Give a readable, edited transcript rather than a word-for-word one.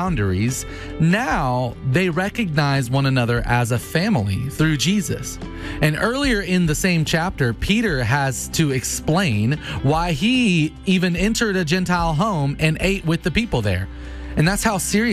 boundaries. Now they recognize one another as a family through Jesus. And earlier in the same chapter, Peter has to explain why he even entered a Gentile home and ate with the people there. And that's how serious